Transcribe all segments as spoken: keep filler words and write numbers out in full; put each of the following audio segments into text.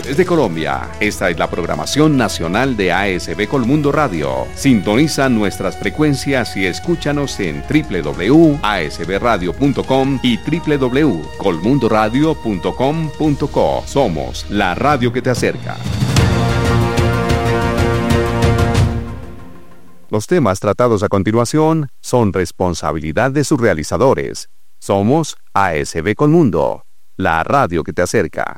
Desde Colombia, esta es la programación nacional de A S B Colmundo Radio. Sintoniza nuestras frecuencias y escúchanos en doble u doble u doble u punto a s b radio punto com y doble u doble u doble u punto colmundo radio punto com punto co. Somos la radio que te acerca. Los temas tratados a continuación son responsabilidad de sus realizadores. Somos A S B Colmundo, la radio que te acerca.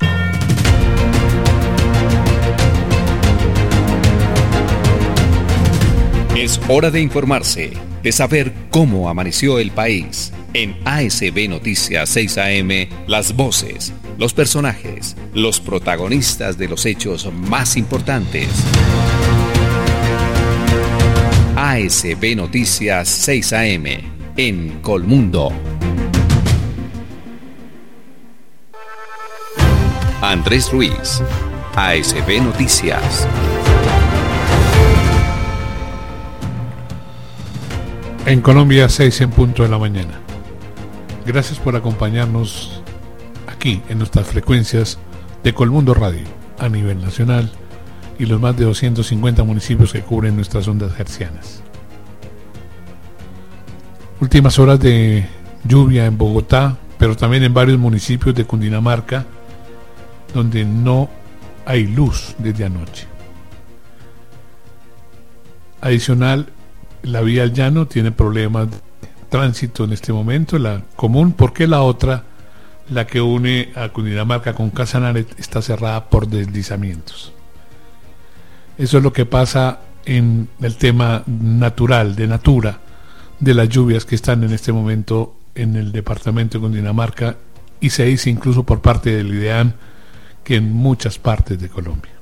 Es hora de informarse, de saber cómo amaneció el país. En A S B Noticias seis A M, las voces, los personajes, los protagonistas de los hechos más importantes. A S B Noticias seis A M, en Colmundo. Andrés Ruiz, A S B Noticias. En Colombia, seis en punto de la mañana. Gracias por acompañarnos aquí en nuestras frecuencias de Colmundo Radio a nivel nacional y los más de doscientos cincuenta municipios que cubren nuestras ondas hercianas. Últimas horas de lluvia en Bogotá, pero también en varios municipios de Cundinamarca, donde no hay luz desde anoche. Adicional, la vía al llano tiene problemas de tránsito en este momento, la común, porque la otra, la que une a Cundinamarca con Casanare, está cerrada por deslizamientos. Eso es lo que pasa en el tema natural, de natura, de las lluvias que están en este momento en el departamento de Cundinamarca, y se dice incluso por parte del IDEAN que en muchas partes de Colombia.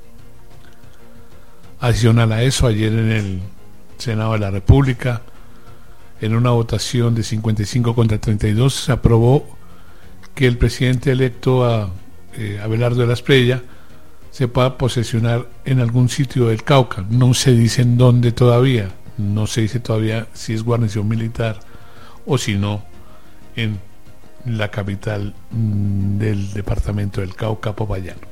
Adicional a eso, ayer en el Senado de la República, en una votación de cincuenta y cinco contra treinta y dos, se aprobó que el presidente electo a, eh, Abelardo de la Espriella se pueda posesionar en algún sitio del Cauca. No se dice en dónde todavía, no se dice todavía si es guarnición militar o si no en la capital mmm, del departamento del Cauca, Popayán.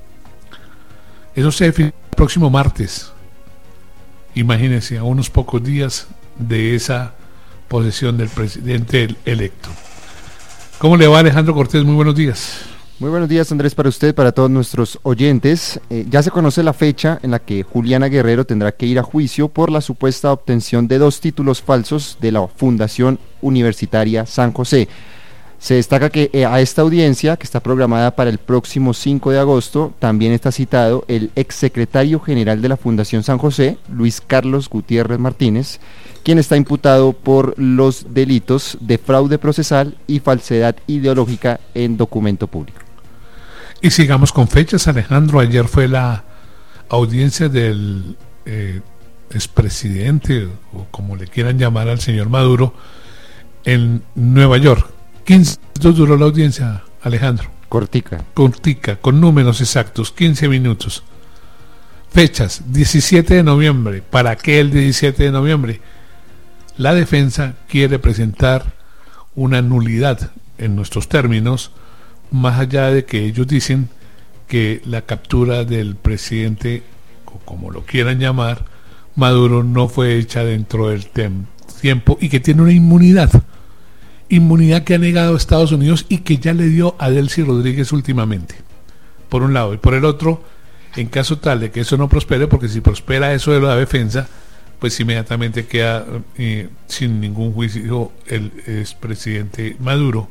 Eso se define el próximo martes. Imagínense, a unos pocos días de esa posesión del presidente electo. ¿Cómo le va, Alejandro Cortés? Muy buenos días. Muy buenos días, Andrés, para usted, para todos nuestros oyentes. Eh, ya se conoce la fecha en la que Juliana Guerrero tendrá que ir a juicio por la supuesta obtención de dos títulos falsos de la Fundación Universitaria San José. Se destaca que eh, a esta audiencia, que está programada para el próximo cinco de agosto, también está citado el exsecretario general de la Fundación San José, Luis Carlos Gutiérrez Martínez, quien está imputado por los delitos de fraude procesal y falsedad ideológica en documento público. Y sigamos con fechas, Alejandro. Ayer fue la audiencia del eh, expresidente, o como le quieran llamar al señor Maduro, en Nueva York. quince minutos duró la audiencia, Alejandro. Cortica. Cortica, con números exactos, quince minutos. Fechas, diecisiete de noviembre. ¿Para qué el diecisiete de noviembre? La defensa quiere presentar una nulidad en nuestros términos, más allá de que ellos dicen que la captura del presidente, o como lo quieran llamar, Maduro, no fue hecha dentro del tem- tiempo y que tiene una inmunidad. Inmunidad que ha negado Estados Unidos y que ya le dio a Delcy Rodríguez últimamente, por un lado. Y por el otro, en caso tal de que eso no prospere, porque si prospera eso de la defensa, pues inmediatamente queda eh, sin ningún juicio el expresidente Maduro.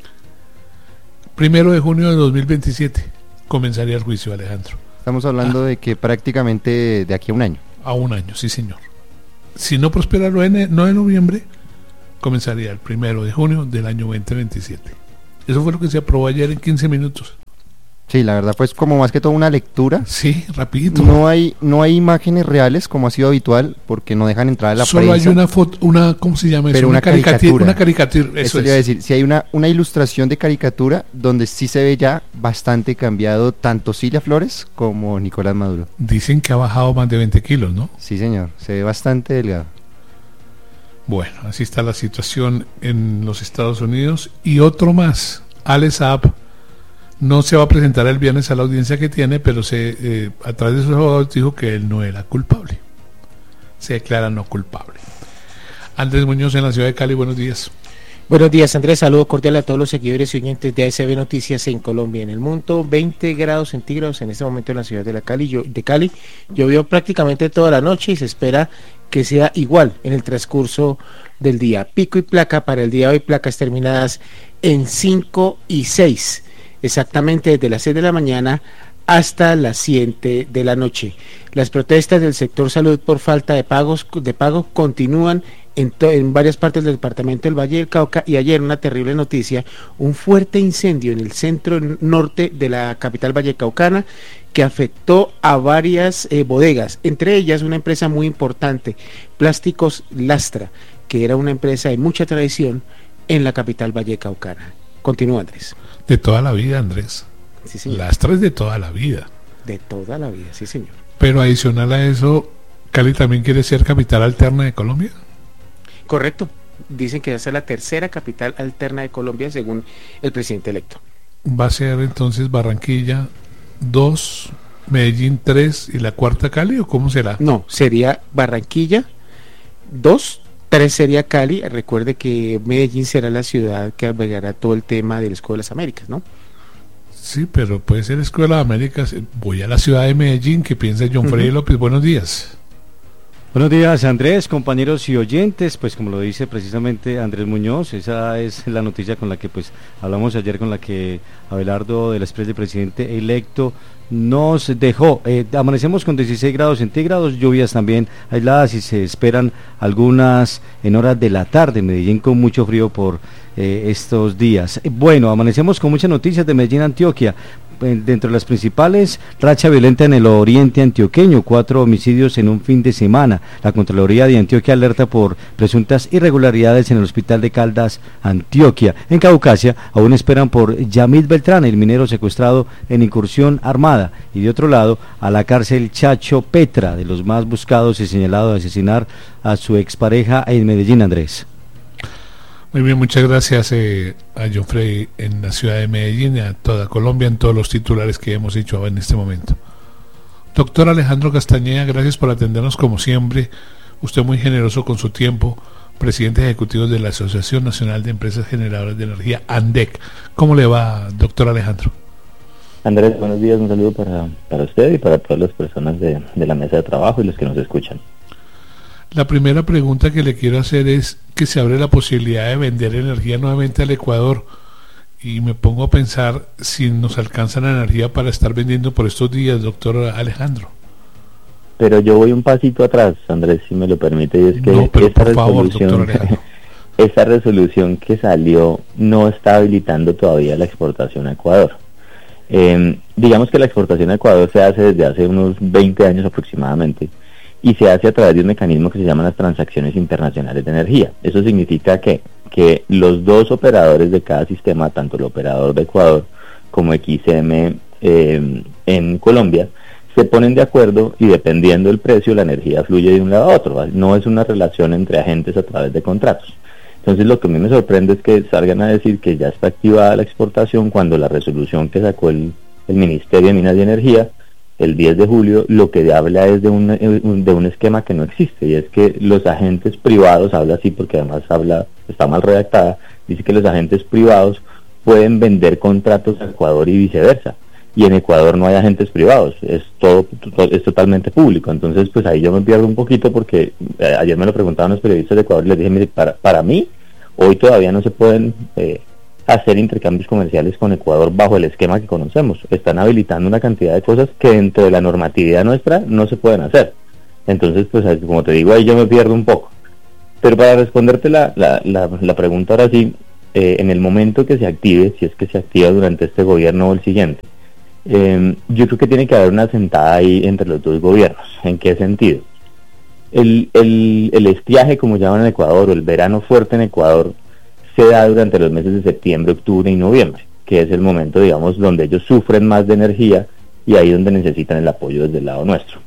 Primero de junio de dos mil veintisiete comenzaría el juicio, Alejandro. Estamos hablando ah. de que prácticamente de aquí a un año. A un año, sí señor. Si no prospera el nueve de noviembre, comenzaría el primero de junio del año veinte veintisiete. Eso fue lo que se aprobó ayer en quince minutos. Sí, la verdad fue como más que todo una lectura. Sí, rapidito. No hay no hay imágenes reales como ha sido habitual porque no dejan entrar a la Solo prensa. Solo hay una foto, una ¿cómo se llama eso? Pero una, una caricatura. Una caricatura, eso, eso es. le iba a decir, si hay una una ilustración de caricatura donde sí se ve ya bastante cambiado tanto Cilia Flores como Nicolás Maduro. Dicen que ha bajado más de veinte kilos, ¿no? Sí, señor, se ve bastante delgado. Bueno, así está la situación en los Estados Unidos. Y otro más, Alex Saab No se va a presentar el viernes a la audiencia que tiene, pero se, eh, a través de sus abogados dijo que él no era culpable. Se declara no culpable. Andrés Muñoz en la ciudad de Cali, buenos días. Buenos días, Andrés. Saludo cordial a todos los seguidores y oyentes de A S B Noticias en Colombia. En el mundo, veinte grados centígrados en este momento en la ciudad de, la Cali, yo, de Cali. Llovió prácticamente toda la noche y se espera que sea igual en el transcurso del día. Pico y placa para el día de hoy, placas terminadas en cinco y seis, exactamente desde las seis de la mañana hasta las siete de la noche. Las protestas del sector salud por falta de pagos de pago continúan en, to, en varias partes del departamento del Valle del Cauca, y ayer una terrible noticia, un fuerte incendio en el centro norte de la capital vallecaucana que afectó a varias eh, bodegas, entre ellas una empresa muy importante, Plásticos Lastra, que era una empresa de mucha tradición en la capital vallecaucana. Continúa, Andrés. De toda la vida, Andrés. Sí, señor. Lastra es de toda la vida. De toda la vida, sí, señor. Pero adicional a eso, ¿Cali también quiere ser capital alterna de Colombia? Correcto. Dicen que va a ser la tercera capital alterna de Colombia, según el presidente electo. Va a ser entonces Barranquilla dos, Medellín tres y la cuarta Cali, ¿o cómo será? No, sería Barranquilla dos, tres sería Cali. Recuerde que Medellín será la ciudad que albergará todo el tema del Escudo de las Américas, ¿no? Sí, pero puede ser Escuela de Américas. Voy a la ciudad de Medellín. ¿Qué piensa John uh-huh. Freddy López? Buenos días. Buenos días, Andrés, compañeros y oyentes. Pues como lo dice precisamente Andrés Muñoz, esa es la noticia con la que pues hablamos ayer, con la que Abelardo del Express, de presidente electo, nos dejó. Eh, amanecemos con dieciséis grados centígrados, lluvias también aisladas, y se esperan algunas en horas de la tarde. Medellín con mucho frío por eh, estos días. Bueno, amanecemos con muchas noticias de Medellín, Antioquia. Dentro de las principales, racha violenta en el oriente antioqueño, cuatro homicidios en un fin de semana. La Contraloría de Antioquia alerta por presuntas irregularidades en el hospital de Caldas, Antioquia. En Caucasia aún esperan por Yamil Beltrán, el minero secuestrado en incursión armada. Y de otro lado, a la cárcel Chacho Petra, de los más buscados y señalado de asesinar a su expareja en Medellín, Andrés. Muy bien, muchas gracias eh, a John Frey en la ciudad de Medellín y a toda Colombia en todos los titulares que hemos hecho en este momento. Doctor Alejandro Castañeda, gracias por atendernos como siempre. Usted muy generoso con su tiempo, presidente ejecutivo de la Asociación Nacional de Empresas Generadoras de Energía, ANDEC. ¿Cómo le va, doctor Alejandro? Andrés, buenos días, un saludo para, para usted y para todas las personas de, de la mesa de trabajo y los que nos escuchan. La primera pregunta que le quiero hacer es que se abre la posibilidad de vender energía nuevamente al Ecuador, y me pongo a pensar si nos alcanza la energía para estar vendiendo por estos días, doctor Alejandro. Pero yo voy un pasito atrás, Andrés, si me lo permite, y es que no, pero esta por favor, resolución, doctor Alejandro. esta resolución que salió no está habilitando todavía la exportación a Ecuador. Eh, digamos que la exportación a Ecuador se hace desde hace unos veinte años aproximadamente, y se hace a través de un mecanismo que se llama las transacciones internacionales de energía. Eso significa que, que los dos operadores de cada sistema, tanto el operador de Ecuador como X M eh, en Colombia, se ponen de acuerdo, y dependiendo del precio la energía fluye de un lado a otro. No es una relación entre agentes a través de contratos. Entonces lo que a mí me sorprende es que salgan a decir que ya está activada la exportación, cuando la resolución que sacó el, el Ministerio de Minas y Energía el diez de julio, lo que habla es de un, de un esquema que no existe, y es que los agentes privados, habla así porque además habla, está mal redactada, dice que los agentes privados pueden vender contratos a Ecuador y viceversa, y en Ecuador no hay agentes privados, es todo, es totalmente público. Entonces pues ahí yo me pierdo un poquito, porque eh, ayer me lo preguntaban los periodistas de Ecuador y les dije, mire, para, para mí hoy todavía no se pueden eh, hacer intercambios comerciales con Ecuador bajo el esquema que conocemos. Están habilitando una cantidad de cosas que dentro de la normatividad nuestra no se pueden hacer. Entonces, pues como te digo, ahí yo me pierdo un poco. Pero para responderte la, la, la, la pregunta ahora sí, eh, en el momento que se active, si es que se activa durante este gobierno o el siguiente, eh, yo creo que tiene que haber una sentada ahí entre los dos gobiernos. ¿En qué sentido? El, el, el estiaje, como llaman en Ecuador, o el verano fuerte en Ecuador, se da durante los meses de septiembre, octubre y noviembre, que es el momento, digamos, donde ellos sufren más de energía, y ahí es donde necesitan el apoyo desde el lado nuestro.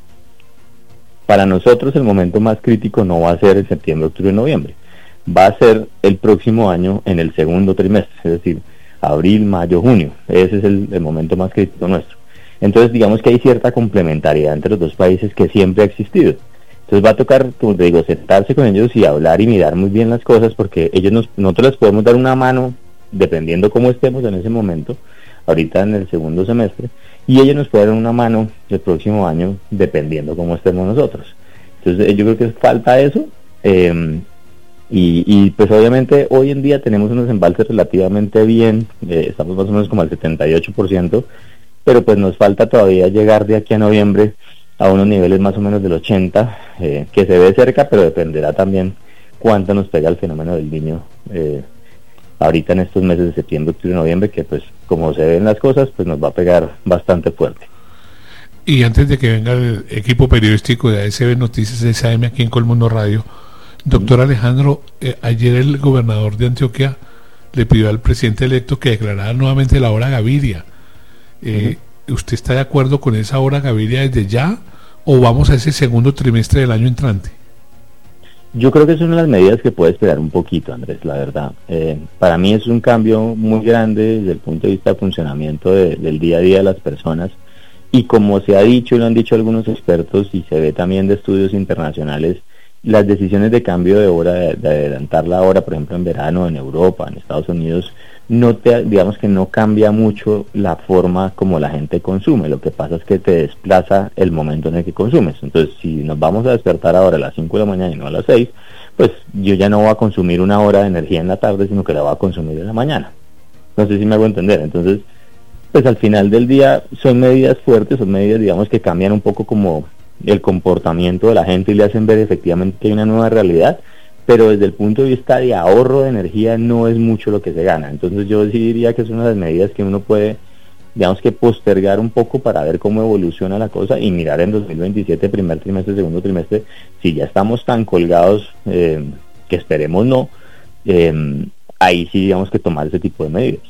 Para nosotros el momento más crítico no va a ser el septiembre, octubre y noviembre, va a ser el próximo año en el segundo trimestre, es decir, abril, mayo, junio. Ese es el, el momento más crítico nuestro. Entonces digamos que hay cierta complementariedad entre los dos países que siempre ha existido. Entonces va a tocar, como te digo, sentarse con ellos y hablar y mirar muy bien las cosas, porque ellos nos, nosotros les podemos dar una mano dependiendo cómo estemos en ese momento, ahorita en el segundo semestre, y ellos nos pueden dar una mano el próximo año dependiendo cómo estemos nosotros. Entonces yo creo que falta eso, eh, y, y pues obviamente hoy en día tenemos unos embalses relativamente bien, eh, estamos más o menos como al setenta y ocho por ciento, pero pues nos falta todavía llegar de aquí a noviembre a unos niveles más o menos del ochenta, eh, que se ve cerca, pero dependerá también cuánto nos pega el fenómeno del Niño eh, ahorita en estos meses de septiembre, octubre y noviembre, que pues como se ven las cosas, pues nos va a pegar bastante fuerte. Y antes de que venga el equipo periodístico de A S B Noticias S A M aquí en Colmundo Radio, doctor Alejandro, eh, ayer el gobernador de Antioquia le pidió al presidente electo que declarara nuevamente la hora Gaviria. Eh, uh-huh. ¿Usted está de acuerdo con esa hora Gaviria desde ya o vamos a ese segundo trimestre del año entrante? Yo creo que es una de las medidas que puede esperar un poquito, Andrés, la verdad. Eh, para mí es un cambio muy grande desde el punto de vista de funcionamiento de, del día a día de las personas, y como se ha dicho y lo han dicho algunos expertos y se ve también de estudios internacionales, las decisiones de cambio de hora, de, de adelantar la hora, por ejemplo en verano, en Europa, en Estados Unidos, no te, digamos que no cambia mucho la forma como la gente consume. Lo que pasa es que te desplaza el momento en el que consumes. Entonces, si nos vamos a despertar ahora a las cinco de la mañana y no a las seis, pues yo ya no voy a consumir una hora de energía en la tarde, sino que la voy a consumir en la mañana. No sé si me hago entender. Entonces, pues al final del día son medidas fuertes, son medidas, digamos, que cambian un poco como el comportamiento de la gente y le hacen ver efectivamente que hay una nueva realidad, pero desde el punto de vista de ahorro de energía no es mucho lo que se gana. Entonces yo sí diría que es una de las medidas que uno puede, digamos, que postergar un poco para ver cómo evoluciona la cosa y mirar en dos mil veintisiete, primer trimestre, segundo trimestre, si ya estamos tan colgados, eh, que esperemos no, eh, ahí sí digamos que tomar ese tipo de medidas.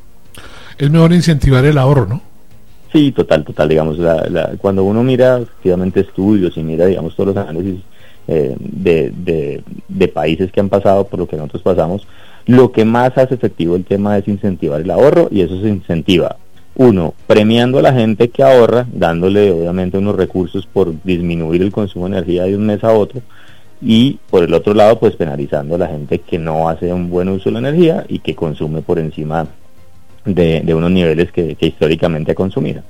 Es mejor incentivar el ahorro, ¿no? Sí, total, total, digamos, la, la, cuando uno mira efectivamente estudios y mira, digamos, todos los análisis eh, de, de, de países que han pasado por lo que nosotros pasamos, lo que más hace efectivo el tema es incentivar el ahorro, y eso se incentiva, uno, premiando a la gente que ahorra, dándole obviamente unos recursos por disminuir el consumo de energía de un mes a otro, y por el otro lado, pues penalizando a la gente que no hace un buen uso de la energía y que consume por encima De, de unos niveles que, que históricamente ha consumido.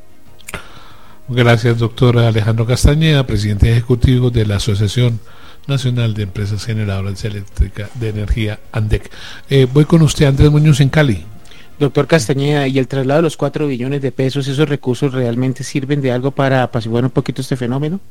Gracias, doctor Alejandro Castañeda, presidente ejecutivo de la Asociación Nacional de Empresas Generadoras Eléctricas de Energía, ANDEC. Eh, voy con usted, Andrés Muñoz, en Cali. Doctor Castañeda, ¿y el traslado de los cuatro billones de pesos, esos recursos realmente sirven de algo para apaciguar un poquito este fenómeno?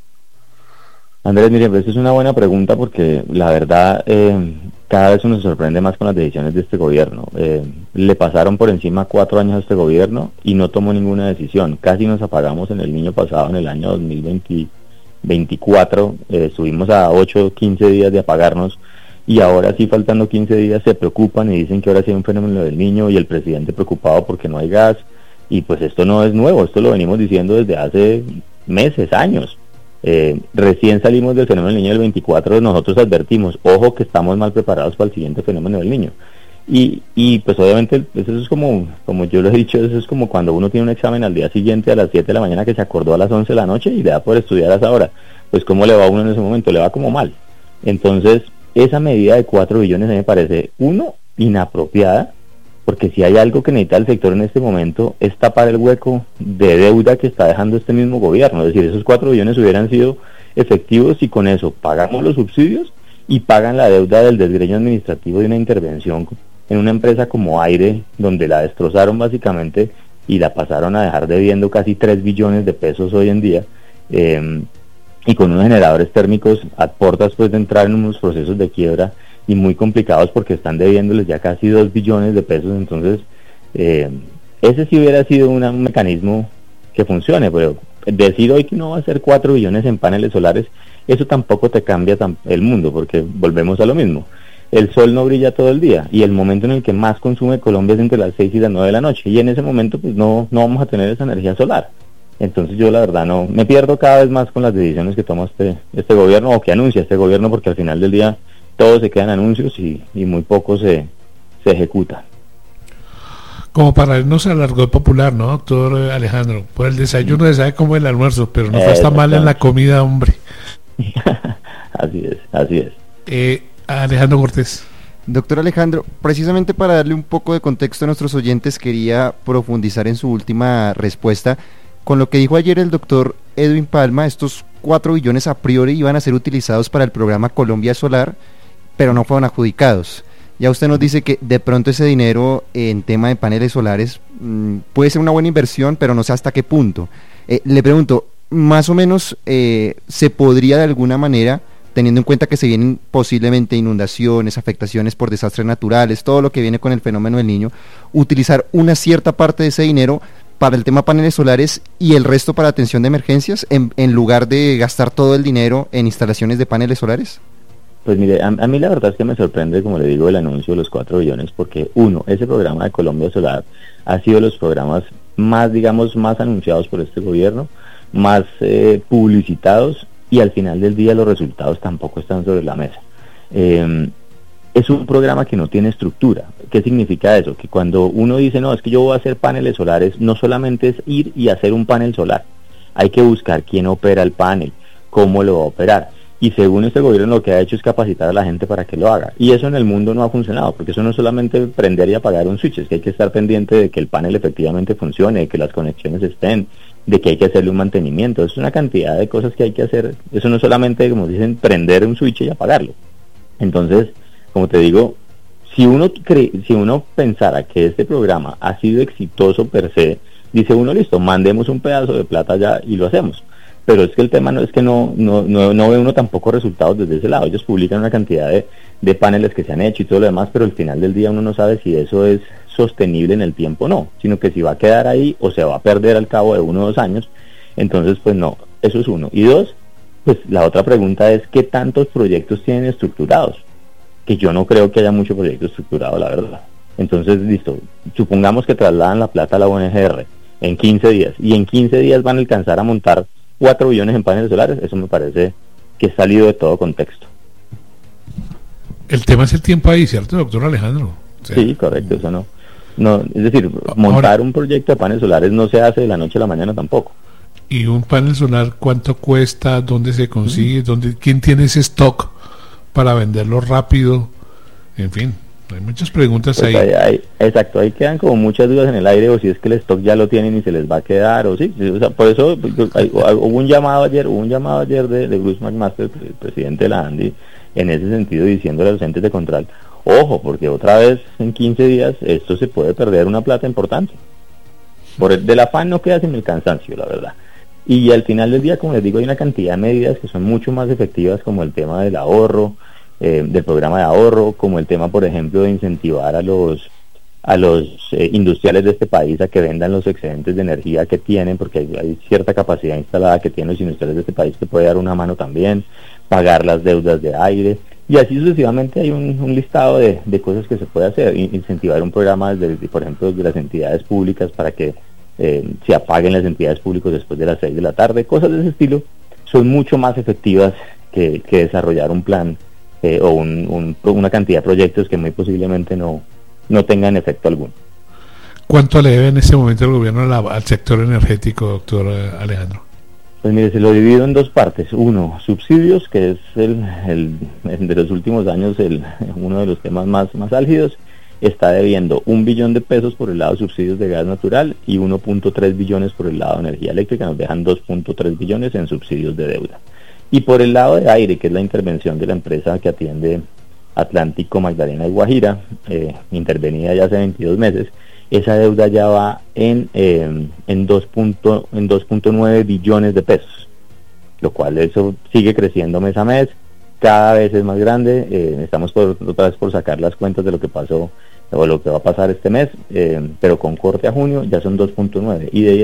Andrés, mire, pues es una buena pregunta porque la verdad eh, cada vez uno se sorprende más con las decisiones de este gobierno. Eh, le pasaron por encima cuatro años a este gobierno y no tomó ninguna decisión. Casi nos apagamos en el Niño pasado, en el año dos mil veinticuatro, eh, subimos a ocho o quince días de apagarnos, y ahora sí, faltando quince días, se preocupan y dicen que ahora sí hay un fenómeno del Niño, y el presidente preocupado porque no hay gas. Y pues esto no es nuevo, esto lo venimos diciendo desde hace meses, años. Eh, recién salimos del fenómeno del Niño del veinticuatro, nosotros advertimos, ojo que estamos mal preparados para el siguiente fenómeno del Niño. Y, y pues obviamente eso es como, como yo lo he dicho, eso es como cuando uno tiene un examen al día siguiente a las siete de la mañana que se acordó a las once de la noche y le da por estudiar a esa hora. Pues ¿cómo le va a uno en ese momento? Le va como mal. Entonces, esa medida de cuatro billones a mí me parece, uno, inapropiada, porque si hay algo que necesita el sector en este momento es tapar el hueco de deuda que está dejando este mismo gobierno. Es decir, esos cuatro billones hubieran sido efectivos y con eso pagamos los subsidios y pagan la deuda del desgreño administrativo de una intervención en una empresa como Aire, donde la destrozaron básicamente y la pasaron a dejar debiendo casi tres billones de pesos hoy en día, eh, y con unos generadores térmicos a puertas pues de entrar en unos procesos de quiebra y muy complicados porque están debiéndoles ya casi dos billones de pesos. Entonces eh, ese sí hubiera sido una, un mecanismo que funcione, pero decir hoy que no va a ser cuatro billones en paneles solares, eso tampoco te cambia tan, el mundo, porque volvemos a lo mismo, el sol no brilla todo el día y el momento en el que más consume Colombia es entre las seis y las nueve de la noche, y en ese momento pues no, no vamos a tener esa energía solar. Entonces yo la verdad no, me pierdo cada vez más con las decisiones que toma este, este gobierno o que anuncia este gobierno, porque al final del día todo se quedan anuncios y, y muy poco se, se ejecuta. Como para irnos al argot popular, ¿no, doctor Alejandro? Por el desayuno se sabe como el almuerzo, pero no está mal en la comida, hombre. Así es, así es. Eh, Alejandro Cortés. Doctor Alejandro, precisamente para darle un poco de contexto a nuestros oyentes, quería profundizar en su última respuesta con lo que dijo ayer el doctor Edwin Palma. Estos cuatro billones a priori iban a ser utilizados para el programa Colombia Solar, pero no fueron adjudicados. Ya usted nos dice que de pronto ese dinero en tema de paneles solares mmm, puede ser una buena inversión, pero no sé hasta qué punto. Eh, le pregunto, más o menos eh, se podría de alguna manera, teniendo en cuenta que se vienen posiblemente inundaciones, afectaciones por desastres naturales, todo lo que viene con el fenómeno del Niño, utilizar una cierta parte de ese dinero para el tema paneles solares y el resto para atención de emergencias, en, en lugar de gastar todo el dinero en instalaciones de paneles solares? Pues mire, a, a mí la verdad es que me sorprende, como le digo, el anuncio de los cuatro billones, porque uno, ese programa de Colombia Solar ha sido de los programas más, digamos, más anunciados por este gobierno, más eh, publicitados, y al final del día los resultados tampoco están sobre la mesa. Eh, es un programa que no tiene estructura. ¿Qué significa eso? Que cuando uno dice, no, es que yo voy a hacer paneles solares, no solamente es ir y hacer un panel solar, hay que buscar quién opera el panel, cómo lo va a operar, y según este gobierno lo que ha hecho es capacitar a la gente para que lo haga, y eso en el mundo no ha funcionado, porque eso no es solamente prender y apagar un switch, es que hay que estar pendiente de que el panel efectivamente funcione, de que las conexiones estén, de que hay que hacerle un mantenimiento. Es una cantidad de cosas que hay que hacer. Eso no es solamente, como dicen, prender un switch y apagarlo. Entonces, como te digo, si uno cree, si uno pensara que este programa ha sido exitoso per se, dice uno, listo, mandemos un pedazo de plata ya y lo hacemos. Pero es que el tema no es que no no no, no ve uno tampoco resultados desde ese lado. Ellos publican una cantidad de, de paneles que se han hecho y todo lo demás, pero al final del día uno no sabe si eso es sostenible en el tiempo o no, sino que si va a quedar ahí o se va a perder al cabo de uno o dos años. Entonces, pues no, eso es uno. Y dos, pues la otra pregunta es, ¿qué tantos proyectos tienen estructurados? Que yo no creo que haya mucho proyecto estructurado, la verdad. Entonces, listo, supongamos que trasladan la plata a la O N G R en quince días, y en quince días van a alcanzar a montar cuatro billones en paneles solares. Eso me parece que es salido de todo contexto. El tema es el tiempo ahí, ¿cierto, doctor Alejandro? O sea, sí, correcto, eso no. No, es decir, montar ahora, un proyecto de paneles solares no se hace de la noche a la mañana tampoco. ¿Y un panel solar cuánto cuesta? ¿Dónde se consigue? Uh-huh. ¿Dónde, quién tiene ese stock para venderlo rápido? En fin, hay muchas preguntas pues ahí. ahí, ahí. Exacto, ahí quedan como muchas dudas en el aire, o si es que el stock ya lo tienen y se les va a quedar, o sí, o sea, por eso hay, hubo un llamado ayer, hubo un llamado ayer de, de Bruce McMaster, el presidente de la ANDI, en ese sentido, diciéndole a los entes de control, ojo, porque otra vez en quince días esto se puede perder una plata importante. Por el del afán no queda sin el cansancio, la verdad. Y al final del día, como les digo, hay una cantidad de medidas que son mucho más efectivas, como el tema del ahorro, eh, del programa de ahorro, como el tema, por ejemplo, de incentivar a los a los eh, industriales de este país a que vendan los excedentes de energía que tienen, porque hay, hay cierta capacidad instalada que tienen los industriales de este país que puede dar una mano también, pagar las deudas de aire, y así sucesivamente hay un, un listado de, de cosas que se puede hacer. Incentivar un programa, desde, por ejemplo, de las entidades públicas para que eh, se apaguen las entidades públicas después de las seis de la tarde, cosas de ese estilo, son mucho más efectivas que, que desarrollar un plan eh, o un, un, una cantidad de proyectos que muy posiblemente no, no tengan efecto alguno. ¿Cuánto le debe en este momento el gobierno a la, al sector energético, doctor Alejandro? Pues mire, se lo divido en dos partes. Uno, subsidios, que es el, el, el de los últimos años el, uno de los temas más, más álgidos. Está debiendo un billón de pesos por el lado de subsidios de gas natural y uno punto tres billones por el lado de energía eléctrica. Nos dejan dos punto tres billones en subsidios de deuda. Y por el lado de aire, que es la intervención de la empresa que atiende Atlántico, Magdalena y Guajira, eh, intervenida ya hace veintidós meses, esa deuda ya va en eh, en dos punto nueve billones de pesos, lo cual eso sigue creciendo mes a mes, cada vez es más grande. Eh, estamos por, otra vez por sacar las cuentas de lo que pasó o lo que va a pasar este mes, eh, pero con corte a junio ya son dos punto nueve, y de